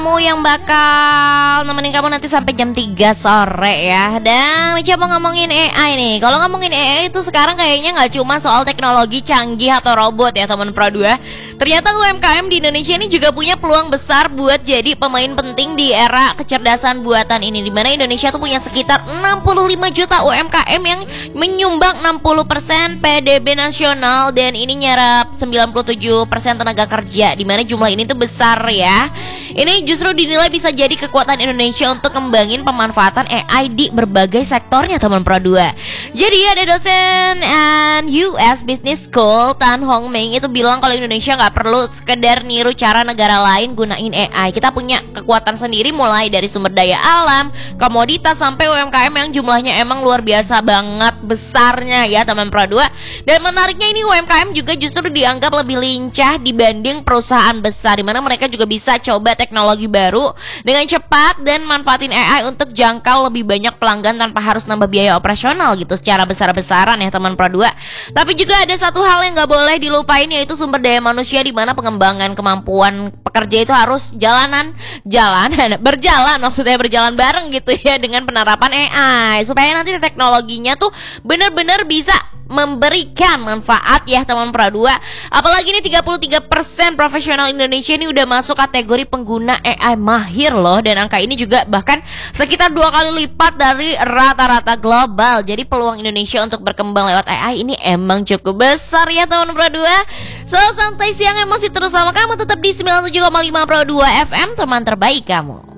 Kamu yang bakal nemenin kamu nanti sampai jam 3 sore ya. Dan coba ngomongin AI nih. Kalau ngomongin AI itu sekarang kayaknya gak cuma soal teknologi canggih atau robot ya teman Pro 2. Ternyata UMKM di Indonesia ini juga punya peluang besar buat jadi pemain penting di era kecerdasan buatan ini. Dimana Indonesia tuh punya sekitar 65 juta UMKM yang menyumbang 60% PDB nasional. Dan ini nyerap 97% tenaga kerja. Dimana jumlah ini tuh besar ya. Ini justru dinilai bisa jadi kekuatan Indonesia untuk ngembangin pemanfaatan AI di berbagai sektornya teman Pro 2. Jadi ada dosen US Business School Tan Hong Meng itu bilang kalau Indonesia nggak perlu sekedar niru cara negara lain gunain AI. Kita punya kekuatan sendiri mulai dari sumber daya alam, komoditas sampai UMKM yang jumlahnya emang luar biasa banget besarnya ya teman Pro 2. Dan menariknya ini UMKM juga justru dianggap lebih lincah dibanding perusahaan besar, dimana mereka juga bisa coba teknologi baru dengan cepat dan manfaatin AI untuk jangkau lebih banyak pelanggan tanpa harus nambah biaya operasional gitu secara besar-besaran ya teman Pro 2. Tapi juga ada satu hal yang gak boleh dilupain, yaitu sumber daya manusia, di mana pengembangan kemampuan pekerja itu harus berjalan bareng gitu ya dengan penerapan AI, supaya nanti teknologinya tuh benar-benar bisa memberikan manfaat ya teman Pro 2. Apalagi ini 33% profesional Indonesia ini udah masuk kategori pengguna AI mahir loh. Dan angka ini juga bahkan sekitar 2 kali lipat dari rata-rata global. Jadi peluang Indonesia untuk berkembang lewat AI ini emang cukup besar ya teman Pro 2. So santai siang emosi terus sama kamu, tetap di 97,5 Pro 2 FM, teman terbaik kamu.